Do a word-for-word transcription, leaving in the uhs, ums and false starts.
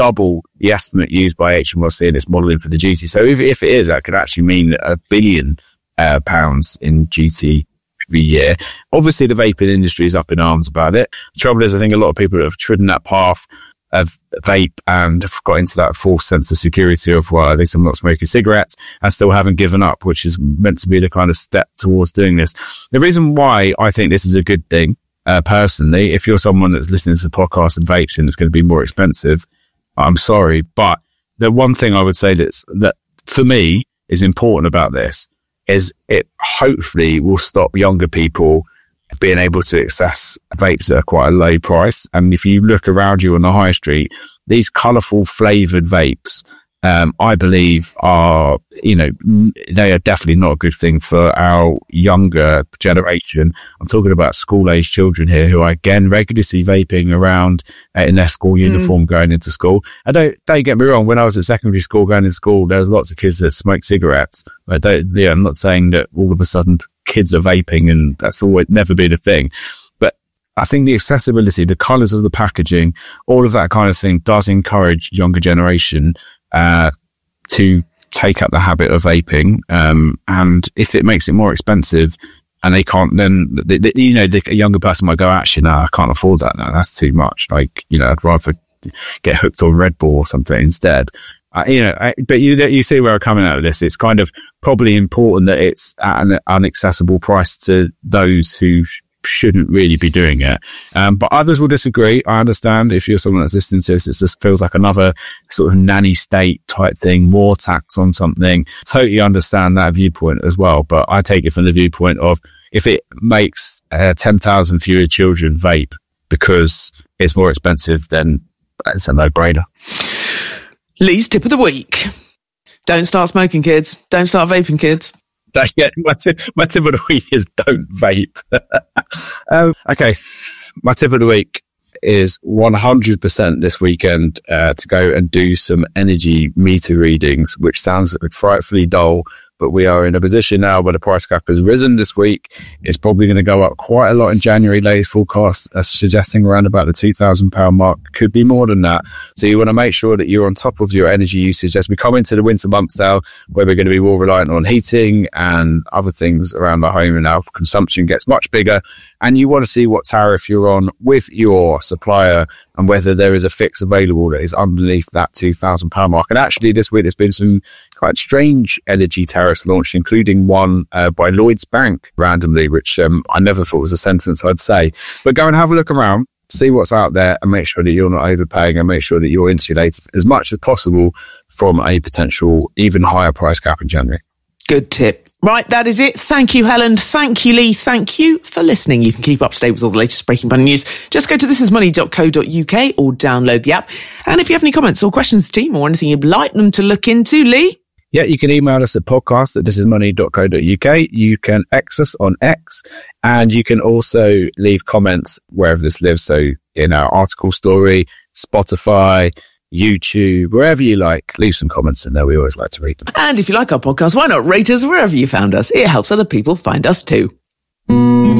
double the estimate used by H M R C in its modelling for the duty. So if, if it is, that could actually mean a billion uh, pounds in duty every year. Obviously, the vaping industry is up in arms about it. The trouble is, I think a lot of people have trodden that path of vape and have got into that false sense of security of, well, at least I'm not smoking cigarettes, and still haven't given up, which is meant to be the kind of step towards doing this. The reason why I think this is a good thing, uh, personally, if you're someone that's listening to the podcast and vapes and it's going to be more expensive, I'm sorry. But the one thing I would say that's, that for me is important about this is it hopefully will stop younger people being able to access vapes at quite a low price. And if you look around you on the high street, these colourful flavoured vapes, um, I believe are, you know, they are definitely not a good thing for our younger generation. I'm talking about school-age children here who I, again, regularly see vaping around uh, in their school uniform mm. going into school. And don't, don't get me wrong, when I was at secondary school going into school, there was lots of kids that smoked cigarettes. I don't, yeah, I'm not saying that all of a sudden kids are vaping and that's always never been a thing. But I think the accessibility, the colours of the packaging, all of that kind of thing does encourage younger generation uh to take up the habit of vaping. Um, and if it makes it more expensive and they can't, then, they, they, you know, the, a younger person might go, actually, no, I can't afford that now. That's too much. Like, you know, I'd rather get hooked on Red Bull or something instead. Uh, you know, I, but you you see where I'm coming out of this. It's kind of probably important that it's at an unaccessible price to those who sh- shouldn't really be doing it. Um, but others will disagree. I understand if you're someone that's listening to this, it just feels like another sort of nanny state type thing, more tax on something. Totally understand that viewpoint as well. But I take it from the viewpoint of if it makes uh, ten thousand fewer children vape because it's more expensive, then it's a no-brainer. Lee's tip of the week. Don't start smoking, kids. Don't start vaping, kids. Yeah, my, tip, my tip of the week is don't vape. um, okay. My tip of the week is one hundred percent this weekend uh, to go and do some energy meter readings, which sounds frightfully dull, but we are in a position now where the price cap has risen this week. It's probably going to go up quite a lot in January. Latest forecasts are suggesting around about the two thousand pounds mark. Could be more than that. So you want to make sure that you're on top of your energy usage as we come into the winter months now, where we're going to be more reliant on heating and other things around the home, and our consumption gets much bigger. And you want to see what tariff you're on with your supplier and whether there is a fix available that is underneath that two thousand pounds mark. And actually this week there's been some quite strange energy tariffs launched, including one uh, by Lloyds Bank randomly, which um, I never thought was a sentence I'd say. But go and have a look around, see what's out there, and make sure that you're not overpaying, and make sure that you're insulated as much as possible from a potential even higher price cap in January. Good tip. Right, that is it. Thank you, Helen. Thank you, Lee. Thank you for listening. You can keep up to date with all the latest Breaking Money news. Just go to this is money dot co dot uk or download the app. And if you have any comments or questions, team, or anything you'd like them to look into, Lee? Yeah, you can email us at podcast at this is money dot co dot uk. You can X us on X, and you can also leave comments wherever this lives. So in our article story, Spotify, YouTube, wherever you like, leave some comments in there. We always like to read them. And if you like our podcast, why not rate us wherever you found us? It helps other people find us too.